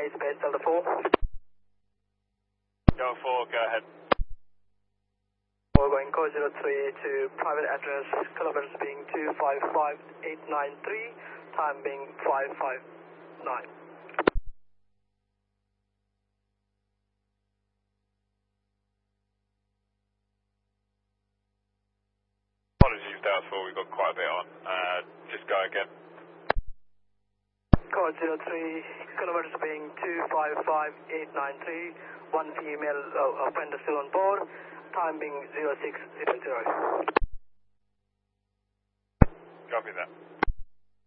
May space Delta 4. Go 4, go ahead. We're going code 03 to private address, kilometers being 255893, time being 559. Apologies, Delta 4, we've got quite a bit on. Just go again. Code 03, kilometers being 255893, one female offender still on board, time being 0600. Copy that.